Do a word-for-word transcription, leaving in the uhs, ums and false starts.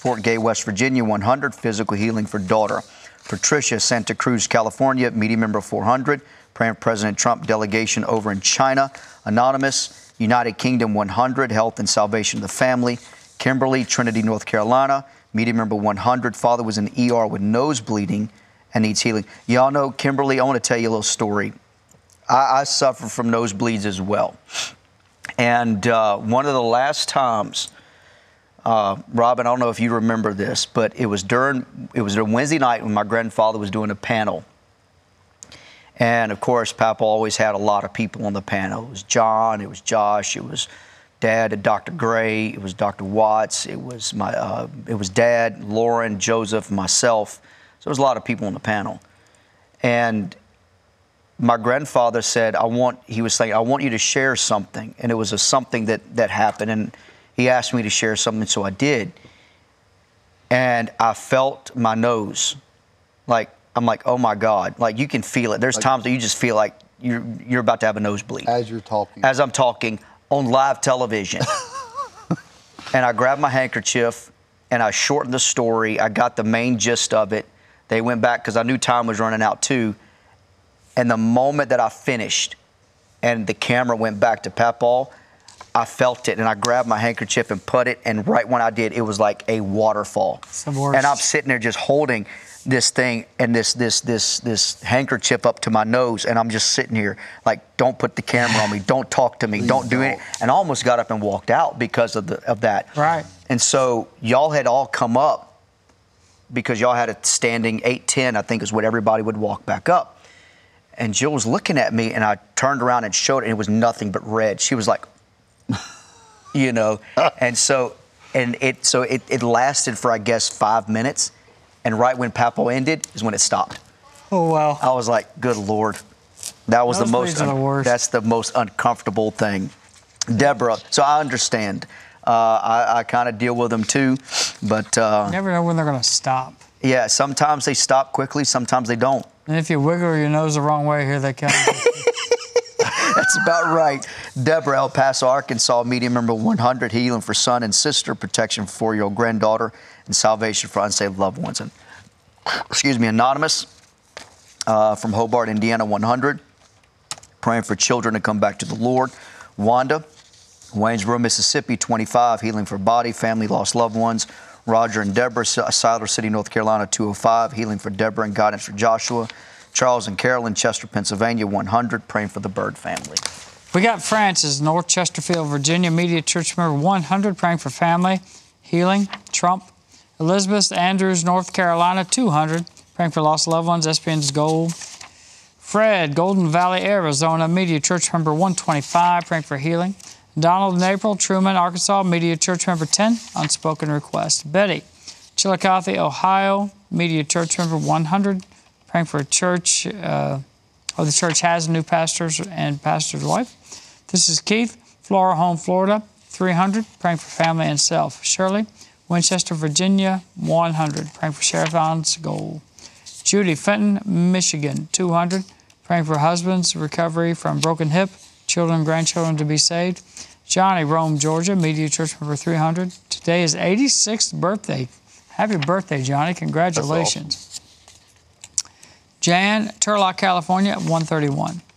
Fort Gay, West Virginia, one hundred. Physical healing for daughter. Patricia, Santa Cruz, California, media member four hundred. Praying for President Trump delegation over in China. Anonymous, United Kingdom, one hundred. Health and salvation of the family. Kimberly, Trinity, North Carolina, media member one hundred. Father was in the E R with nose bleeding and needs healing. Y'all know, Kimberly, I want to tell you a little story. I, I suffer from nosebleeds as well. And uh, one of the last times, uh, Robin, I don't know if you remember this, but it was during, it was a Wednesday night when my grandfather was doing a panel. And of course, Papa always had a lot of people on the panel. It was John, it was Josh, it was Dad, Doctor Gray, it was Doctor Watts, it was my, uh, it was Dad, Lauren, Joseph, myself. So there was a lot of people on the panel. And my grandfather said, I want, he was saying, I want you to share something. And it was a something that, that happened. And he asked me to share something, so I did. And I felt my nose. Like, I'm like, oh my God. Like, you can feel it. There's like, times that you just feel like you're, you're about to have a nosebleed. As you're talking. As I'm talking on live television. And I grabbed my handkerchief and I shortened the story. I got the main gist of it. They went back because I knew time was running out too. And the moment that I finished and the camera went back to Papaw, I felt it and I grabbed my handkerchief and put it. And right when I did, it was like a waterfall. And I'm sitting there just holding this thing and this this this this handkerchief up to my nose, and I'm just sitting here like, don't put the camera on me, don't talk to me, Please don't do don't. it. And I almost got up and walked out because of the of that. Right. And so y'all had all come up because y'all had a standing eight ten, I think is what everybody would walk back up. And Jill was looking at me, and I turned around and showed it, and it was nothing but red. She was like, you know, and so and it so it, it lasted for I guess five minutes. And right when Papaw ended is when it stopped. Oh, wow. I was like, good Lord. That was Those the most, are the worst. That's the most uncomfortable thing. Deborah, so I understand. Uh, I, I kind of deal with them too, but. Uh, you never know when they're going to stop. Yeah, sometimes they stop quickly, sometimes they don't. And if you wiggle your nose the wrong way, here they come. That's about right. Deborah, El Paso, Arkansas, media member one hundred, healing for son and sister, protection for four-year-old granddaughter, and salvation for unsaved loved ones. And, excuse me, Anonymous uh, from Hobart, Indiana, one hundred, praying for children to come back to the Lord. Wanda, Waynesboro, Mississippi, twenty-five, healing for body, family, lost loved ones. Roger and Deborah, Siler City, North Carolina, two oh five, healing for Deborah and guidance for Joshua. Charles and Carolyn, Chester, Pennsylvania, one hundred, praying for the Bird family. We got Francis, North Chesterfield, Virginia, media church member one hundred, praying for family, healing, Trump. Elizabeth Andrews, North Carolina, two hundred, praying for lost loved ones, S P N's goal. Fred, Golden Valley, Arizona, media church member one twenty-five, praying for healing. Donald and April, Truman, Arkansas, media church member ten, unspoken request. Betty, Chillicothe, Ohio, media church member one hundred, praying for a church, uh, oh, the church has new pastors and pastor's wife. This is Keith, Floral Home, Florida, three hundred, praying for family and self. Shirley, Winchester, Virginia, one hundred, praying for Sherathon's goal. Judy Fenton, Michigan, two hundred, praying for husband's recovery from broken hip, children and grandchildren to be saved. Johnny, Rome, Georgia, media church member three hundred. Today is eighty-sixth birthday. Happy birthday, Johnny. Congratulations. Jan, Turlock, California, one thirty-one.